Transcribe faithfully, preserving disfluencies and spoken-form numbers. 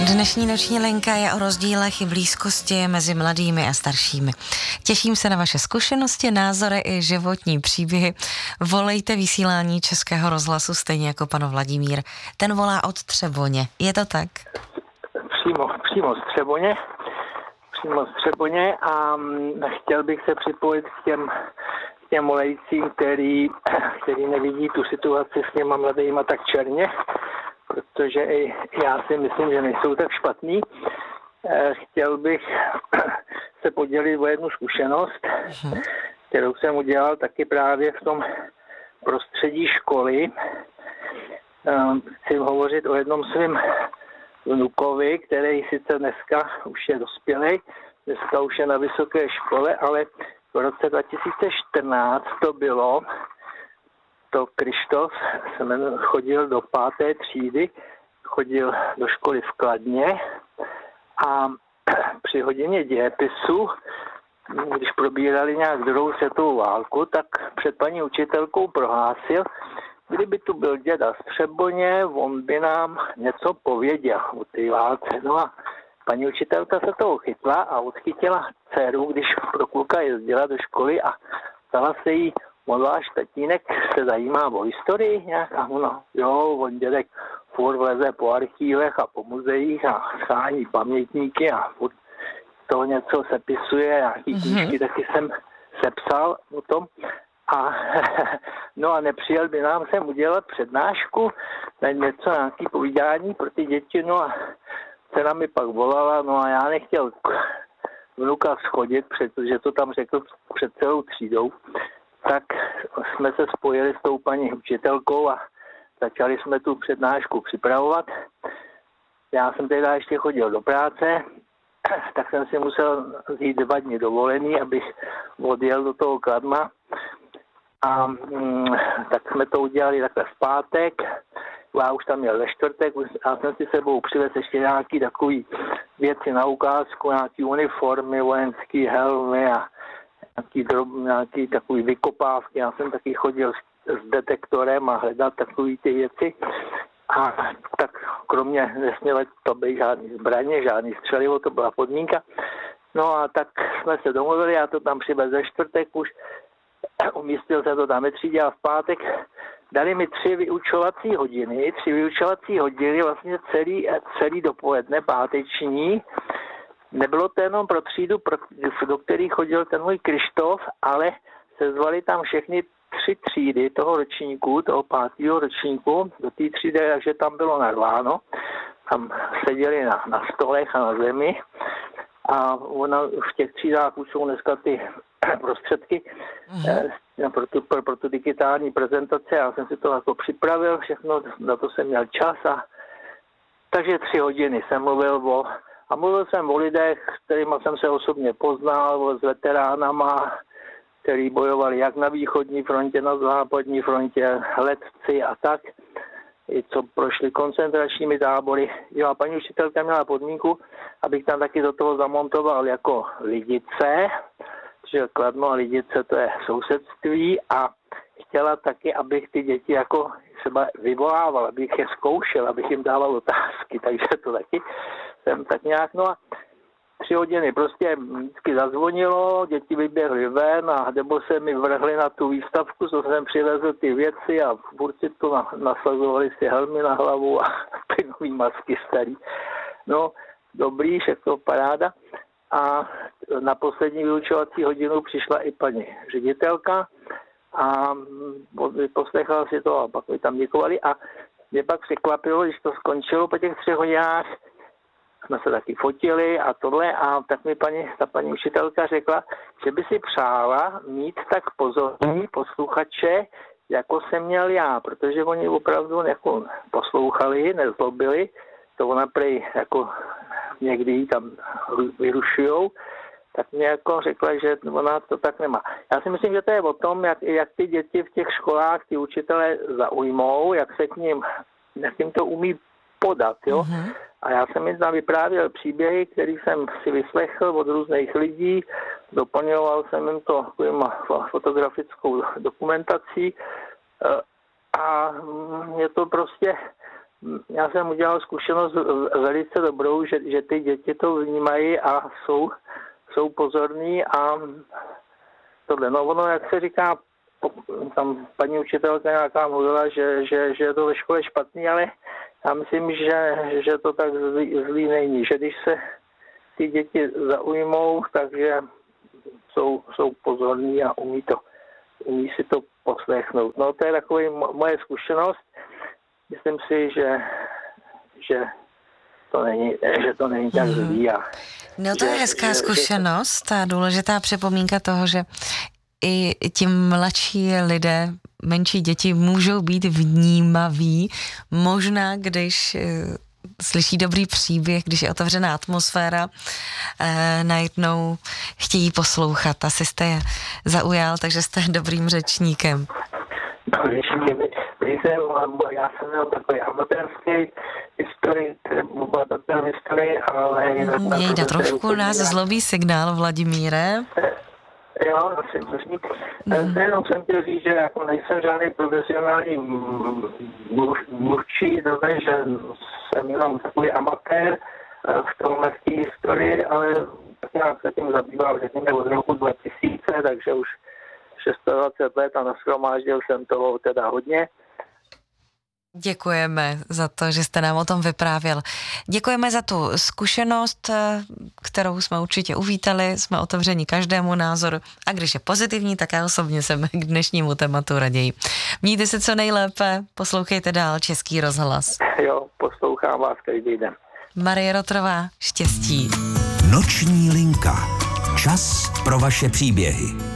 Dnešní noční linka je o rozdílech i blízkosti mezi mladými a staršími. Těším se na vaše zkušenosti, názory i životní příběhy. Volejte vysílání Českého rozhlasu stejně jako pan Vladimír. Ten volá od Třeboně. Je to tak? Přímo, přímo z Třeboně. Přímo z Třeboně a chtěl bych se připojit k těm, k těm volajícím, který, který nevidí tu situaci s těma mladýma tak černě, protože i já si myslím, že nejsou tak špatný. Chtěl bych se podělit o jednu zkušenost, kterou jsem udělal taky právě v tom prostředí školy. Chci hovořit o jednom svém vnukovi, který sice dneska už je dospělý, dneska už je na vysoké škole, ale v roce dva tisíce čtrnáct to bylo, to Krištof se chodil do páté třídy, chodil do školy v Kladně a při hodině dějepisu, když probírali nějak druhou světovou válku, tak před paní učitelkou prohlásil, kdyby tu byl děda z Třeboně, on by nám něco pověděl o té válce. No a paní učitelka se toho chytla a odchytila dceru, když pro kluka jezdila do školy a stala se jí, on váš tatínek se zajímá o historii nějak a ono, jo, on dědek furt vleze po archívech a po muzeích a schání pamětníky a furt toho něco sepisuje, nějaký knížky mm-hmm. taky jsem sepsal o tom. A, no a nepřijel by nám sem udělat přednášku, na něco, nějaký povídání pro ty děti, no a cena mi pak volala, no a já nechtěl vnuka schodit, protože to tam řekl před celou třídou, tak jsme se spojili s tou paní učitelkou a začali jsme tu přednášku připravovat. Já jsem teda ještě chodil do práce, tak jsem si musel vzít dva dny dovolený, abych odjel do toho Kladna. A mm, tak jsme to udělali takhle v pátek, já už tam měl ve čtvrtek, já jsem si sebou přivez ještě nějaký takový věci na ukázku, nějaký uniformy, vojenský helmy a nějaký, drob, nějaký takový vykopávky. Já jsem taky chodil s, s detektorem a hledal takový ty věci. A tak kromě nesmělo to být žádný zbraně, žádný střelivo, to byla podmínka. No a tak jsme se domluvili, já to tam přivez ve čtvrtek už, umístil se to tam ve třídě a v pátek dali mi tři vyučovací hodiny, tři vyučovací hodiny, vlastně celý, celý dopoledne páteční. Nebylo to jenom pro třídu, pro, do který chodil ten můj Krištof, ale se zvali tam všechny tři třídy toho ročníku, toho pátého ročníku, do té třídy, takže tam bylo narváno. Tam seděli na, na stolech a na zemi. A ona v těch třídách už jsou dneska ty prostředky mm-hmm. pro, tu, pro, pro tu digitální prezentaci. Já jsem si to jako připravil, všechno, na to jsem měl čas. A, takže tři hodiny jsem mluvil o, a mluvil jsem o lidech, s kterými jsem se osobně poznal, s veteránama, kteří bojovali jak na východní frontě, na západní frontě, letci a tak, i co prošli koncentračními tábory. Jo, a paní učitelka měla podmínku, abych tam taky do toho zamontoval jako Lidice, že Kladno a Lidice to je sousedství a chtěla taky, abych ty děti jako třeba vyvolával, abych je zkoušel, abych jim dával otázky, takže to taky jsem tak nějak, no a tři hodiny prostě vždycky zazvonilo, děti vyběhly ven a nebo se mi vrhli na tu výstavku, co jsem přivezl ty věci a furt si to nasazovali si helmy na hlavu a plynový masky starý. No, dobrý, všechno paráda. A na poslední vyučovací hodinu přišla i paní ředitelka a poslechla si to a pak mi tam děkovali a mě pak překvapilo, když to skončilo po těch třech hodinách, jsme se taky fotili a tohle a tak mi paní, ta paní učitelka řekla, že by si přála mít tak pozorní posluchače, jako jsem měl já, protože oni opravdu jako poslouchali, nezlobili, to ona prej jako někdy tam vyrušujou, tak mě jako řekla, že ona to tak nemá. Já si myslím, že to je o tom, jak, jak ty děti v těch školách, ty učitelé zaujmou, jak se k ním, jak jim to umí podat, jo. Mm-hmm. A já jsem jim tam vyprávěl příběhy, které jsem si vyslechl od různých lidí, doplňoval jsem jim to fotografickou dokumentací a je to prostě já jsem udělal zkušenost velice dobrou, že, že ty děti to vnímají a jsou, jsou pozorní a tohle. No ono, jak se říká, tam paní učitelka nějaká mluvila, že, že, že je to ve škole špatný, ale já myslím, že, že to tak zlý, zlý není. Že když se ty děti zaujmou, takže jsou, jsou pozorní a umí, to, umí si to poslechnout. No to je taková moje zkušenost. Myslím si, že, že, to, není, že to není tak zlý. A no to že, je hezká že, zkušenost a důležitá připomínka toho, že i ti mladší lidé, menší děti můžou být vnímaví, možná když slyší dobrý příběh, když je otevřená atmosféra, eh, najednou chtějí poslouchat. Asi jste je zaujal, takže jste dobrým řečníkem. No, když mě, když jsem, já jsem měl takový amatérský historii, byla taková historie, ale... Jej na trošku nás zlobí signál, Vladimíre. Jo, asi přesně. Mm. Jenom jsem chtěl říct, že jako nejsem žádný profesionální mluvčí, že jsem jenom takový amatér v tomhle historii, ale nějak se tím zabýval, řekněme, od roku dva tisíce, takže už dvacet šest let a nashromáždil jsem toho teda hodně. Děkujeme za to, že jste nám o tom vyprávěl. Děkujeme za tu zkušenost, kterou jsme určitě uvítali, jsme otevřeni každému názoru a když je pozitivní, tak já osobně jsem k dnešnímu tématu raději. Mějte se co nejlépe, poslouchejte dál Český rozhlas. Jo, poslouchám vás každý den. Marie Rotrová, štěstí. Noční linka. Čas pro vaše příběhy.